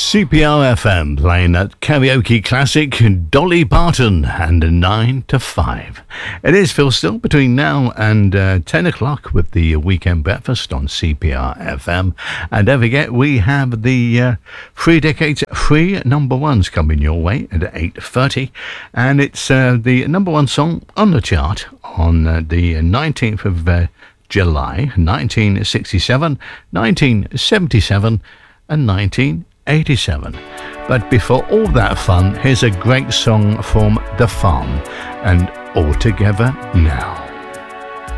CPR FM playing that karaoke classic Dolly Parton and 9 to 5. It is Phil Still between now and 10 o'clock with the weekend breakfast on CPR FM. And don't forget, we have the 3 decades free number ones coming your way at 8:30. And it's the number one song on the chart on the 19th of July, 1967, 1977 and 1987. But before all that fun, here's a great song from The Farm and All Together Now.